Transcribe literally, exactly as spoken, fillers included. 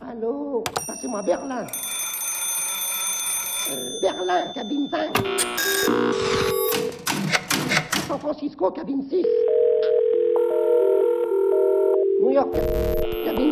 Allô? Passez-moi Berlin. Euh, Berlin, cabine cinq. San Francisco, cabine six.